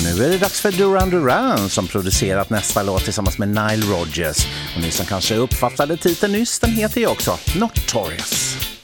Och nu är det dags för Duran Duran som producerat nästa låt tillsammans med Nile Rodgers. Och ni som kanske uppfattade titeln nyss, den heter ju också Notorious.